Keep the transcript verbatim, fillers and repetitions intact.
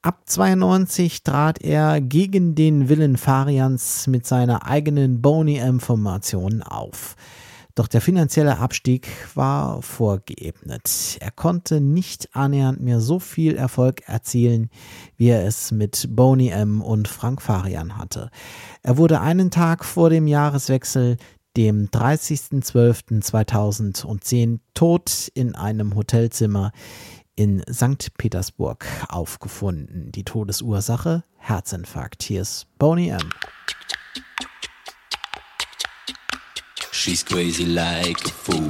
Ab zweiundneunzig trat er gegen den Willen Farians mit seiner eigenen Boney M-Formation auf. Doch der finanzielle Abstieg war vorgeebnet. Er konnte nicht annähernd mehr so viel Erfolg erzielen, wie er es mit Boney M. und Frank Farian hatte. Er wurde einen Tag vor dem Jahreswechsel, dem dreißigsten zwölften zweitausendzehn, tot in einem Hotelzimmer in Sankt Petersburg aufgefunden. Die Todesursache: Herzinfarkt. Hier ist Boney M. She's crazy like a fool.